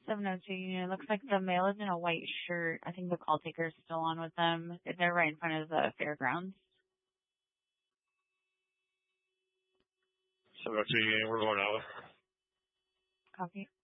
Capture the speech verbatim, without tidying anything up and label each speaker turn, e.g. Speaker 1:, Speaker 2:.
Speaker 1: seven oh two Union. Looks like the male is in a white shirt. I think the call taker is still on with them. They're right in front of the fairgrounds.
Speaker 2: seven oh two Union, we're going out.
Speaker 1: Copy.